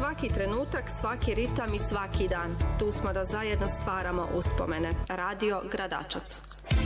Svaki trenutak, svaki ritam i svaki dan. Tu smo da zajedno stvaramo uspomene. Radio Gradačac.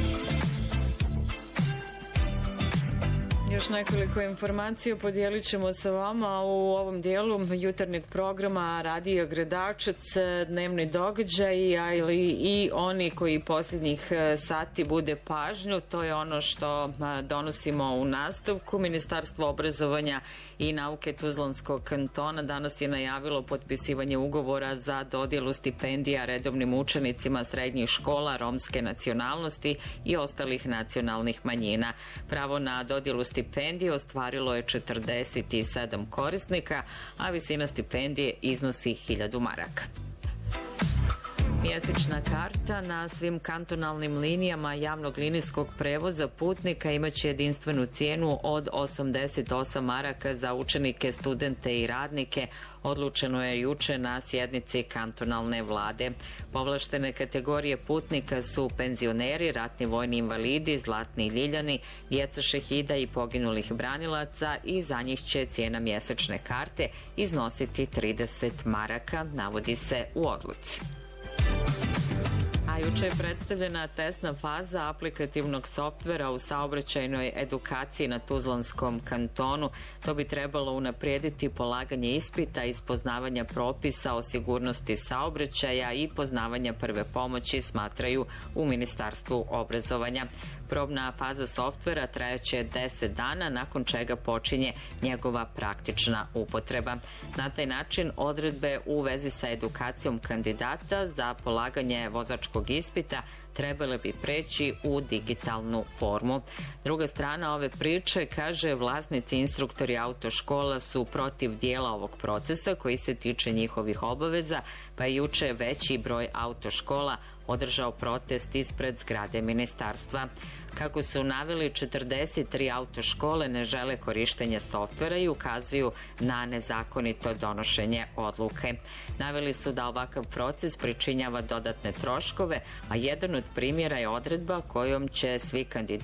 Još nekoliko informacija podijelit ćemo sa vama u ovom dijelu jutarnjeg programa Radio Gradačac, dnevni događaj, ali i oni koji posljednjih sati bude pažnju. To je ono što donosimo u nastavku. Ministarstvo obrazovanja i nauke Tuzlanskog kantona danas je najavilo potpisivanje ugovora za dodjelu stipendija redovnim učenicima srednjih škola romske nacionalnosti i ostalih nacionalnih manjina. Pravo na dodjelu stipendije ostvarilo je 47 korisnika, a visina stipendije iznosi 1000 maraka. Mjesečna karta na svim kantonalnim linijama javnog linijskog prevoza putnika imaće jedinstvenu cijenu od 88 maraka za učenike, studente i radnike. Odlučeno je juče na sjednici kantonalne vlade. Povlaštene kategorije putnika su penzioneri, ratni vojni invalidi, zlatni i ljiljani, djeca šehida i poginulih branilaca i za njih će cijena mjesečne karte iznositi 30 maraka, navodi se u odluci. A juče je predstavljena testna faza aplikativnog softvera u saobraćajnoj edukaciji na Tuzlanskom kantonu. To bi trebalo unaprijediti polaganje ispita iz poznavanja propisa o sigurnosti saobraćaja i poznavanja prve pomoći, smatraju u Ministarstvu obrazovanja. Probna faza softvera trajaće 10 dana, nakon čega počinje njegova praktična upotreba. Na taj način odredbe u vezi sa edukacijom kandidata za polaganje vozačkog ispita trebale bi preći u digitalnu formu. Druga strana ove priče, kaže, vlasnici instruktori autoškola su protiv dijela ovog procesa koji se tiče njihovih obaveza, pa je juče veći broj autoškola održao protest ispred zgrade ministarstva. Kako su naveli, 43 autoškole ne žele korištenje softvera i ukazuju na nezakonito donošenje odluke. Naveli su da ovakav proces pričinjava dodatne troškove, a jedan od primjera je odredba kojom će svi kandidati